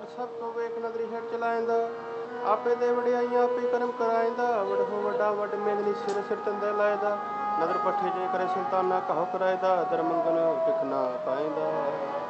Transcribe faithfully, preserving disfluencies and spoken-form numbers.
ਨਦਰ ਸਭ ਤੋਂ ਵੇਖ ਨਦਰੀ ਹੇਠ ਚਲਾਇਂਦਾ। ਆਪੇ ਦੇ ਵਡਿਆਈਆਂ ਆਪੇ ਕਰਮ ਕਰਾਇਂਦਾ। ਵਡ ਹੋ ਵੱਡਾ ਵੱਡ ਮੇਦਨੀ ਸਿਰ ਸਿਰ ਤੰਦੇ ਲਾਇਦਾ। ਨਦਰ ਪੱਠੇ ਜੇ ਕਰੇ ਸੁਲਤਾਨਾ ਕਹੋ ਕਰਾਇਦਾ। ਦਰ ਮੰਗਨ ਟਿਕ ਨਾ ਪਾਇਂਦਾ।